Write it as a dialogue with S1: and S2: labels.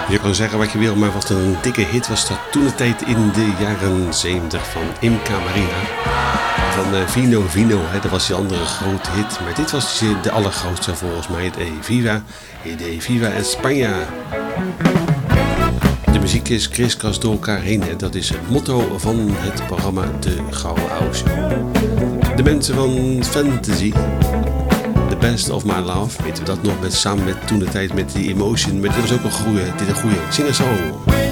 S1: Je kan zeggen wat je wil, maar wat een dikke hit was dat toen de tijd in de jaren 70 van Imca Marina. Van Vino Vino, hè, dat was die andere grote hit. Maar dit was de allergrootste volgens mij, de Viva España. De muziek is kriskras door elkaar heen en dat is het motto van het programma De Gouden Oude Show. De mensen van Fantasy, The Best of My Love, weten we dat nog samen met toen de tijd met die Emotion. Maar dit was ook een goede singer-song.